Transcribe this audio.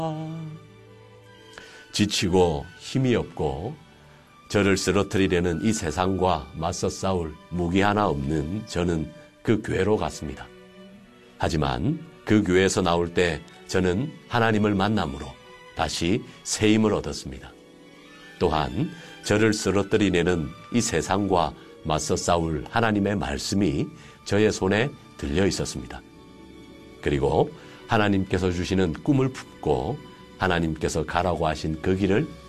지치고 힘이 없고 저를 쓰러뜨리려는 이 세상과 맞서 싸울 무기 하나 없는 저는 그 교회로 갔습니다. 하지만 그 교회에서 나올 때 저는 하나님을 만남으로 다시 새 힘을 얻었습니다. 또한 저를 쓰러뜨리려는 이 세상과 맞서 싸울 하나님의 말씀이 저의 손에 들려 있었습니다. 그리고 하나님께서 주시는 꿈을 품고 하나님께서 가라고 하신 그 길을